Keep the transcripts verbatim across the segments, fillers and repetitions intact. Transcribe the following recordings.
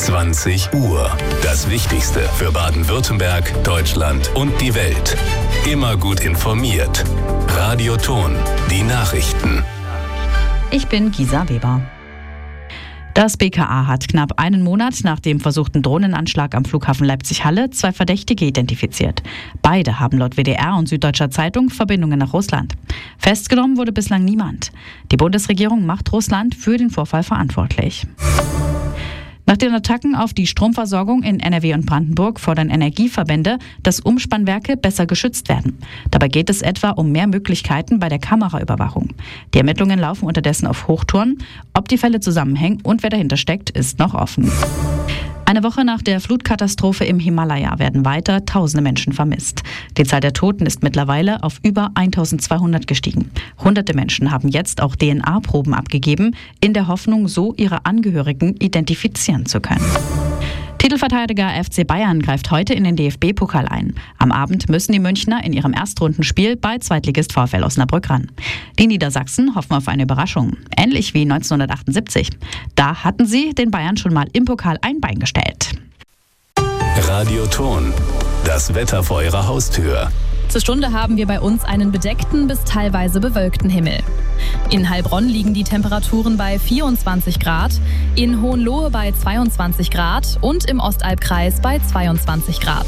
zwanzig Uhr. Das Wichtigste für Baden-Württemberg, Deutschland und die Welt. Immer gut informiert. Radio Ton, die Nachrichten. Ich bin Gisa Weber. Das B K A hat knapp einen Monat nach dem versuchten Drohnenanschlag am Flughafen Leipzig-Halle zwei Verdächtige identifiziert. Beide haben laut W D R und Süddeutscher Zeitung Verbindungen nach Russland. Festgenommen wurde bislang niemand. Die Bundesregierung macht Russland für den Vorfall verantwortlich. Nach den Attacken auf die Stromversorgung in N R W und Brandenburg fordern Energieverbände, dass Umspannwerke besser geschützt werden. Dabei geht es etwa um mehr Möglichkeiten bei der Kameraüberwachung. Die Ermittlungen laufen unterdessen auf Hochtouren. Ob die Fälle zusammenhängen und wer dahinter steckt, ist noch offen. Eine Woche nach der Flutkatastrophe im Himalaya werden weiter tausende Menschen vermisst. Die Zahl der Toten ist mittlerweile auf über eintausendzweihundert gestiegen. Hunderte Menschen haben jetzt auch D N A-Proben abgegeben, in der Hoffnung, so ihre Angehörigen identifizieren zu können. Titelverteidiger F C Bayern greift heute in den D F B-Pokal ein. Am Abend müssen die Münchner in ihrem Erstrundenspiel bei Zweitligist VfL Osnabrück ran. Die Niedersachsen hoffen auf eine Überraschung, ähnlich wie neunzehnhundertachtundsiebzig. Da hatten sie den Bayern schon mal im Pokal ein Bein gestellt. Radio Ton, das Wetter vor Ihrer Haustür. Zur Stunde haben wir bei uns einen bedeckten bis teilweise bewölkten Himmel. In Heilbronn liegen die Temperaturen bei vierundzwanzig Grad, in Hohenlohe bei zweiundzwanzig Grad und im Ostalbkreis bei zweiundzwanzig Grad.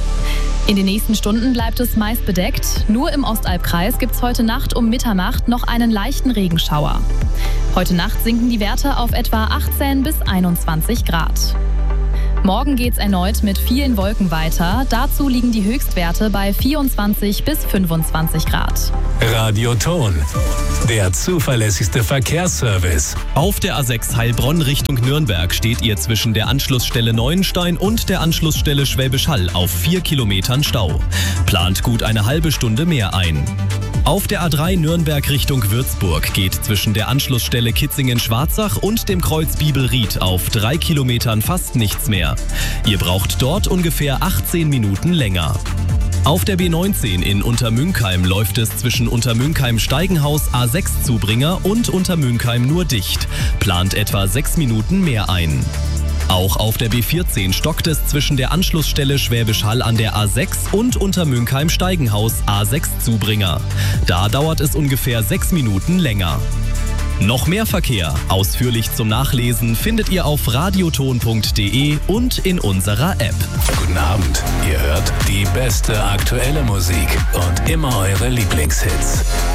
In den nächsten Stunden bleibt es meist bedeckt. Nur im Ostalbkreis gibt es heute Nacht um Mitternacht noch einen leichten Regenschauer. Heute Nacht sinken die Werte auf etwa achtzehn bis einundzwanzig Grad. Morgen geht's erneut mit vielen Wolken weiter. Dazu liegen die Höchstwerte bei vierundzwanzig bis fünfundzwanzig Grad. Radio Ton, der zuverlässigste Verkehrsservice. Auf der A sechs Heilbronn Richtung Nürnberg steht ihr zwischen der Anschlussstelle Neuenstein und der Anschlussstelle Schwäbisch Hall auf vier Kilometern Stau. Plant gut eine halbe Stunde mehr ein. Auf der A drei Nürnberg Richtung Würzburg geht zwischen der Anschlussstelle Kitzingen-Schwarzach und dem Kreuz Biebelried auf drei Kilometern fast nichts mehr. Ihr braucht dort ungefähr achtzehn Minuten länger. Auf der B neunzehn in Untermünkheim läuft es zwischen Untermünkheim-Steigenhaus A sechs Zubringer und Untermünkheim nur dicht. Plant etwa sechs Minuten mehr ein. Auch auf der B vierzehn stockt es zwischen der Anschlussstelle Schwäbisch Hall an der A sechs und Untermünkheim-Steigenhaus A sechs Zubringer. Da dauert es ungefähr sechs Minuten länger. Noch mehr Verkehr, ausführlich zum Nachlesen, findet ihr auf radioton punkt de und in unserer App. Guten Abend, ihr hört die beste aktuelle Musik und immer eure Lieblingshits.